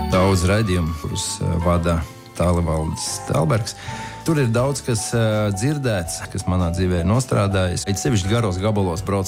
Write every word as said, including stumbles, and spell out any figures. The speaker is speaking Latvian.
daudz raidījumu, kurus vada Tālvaldis Stelbergs. Tur ir daudz kas uh, dzirdēts, kas manā dzīvē ir nostrādājis. It sevišķi garos gabalos brauc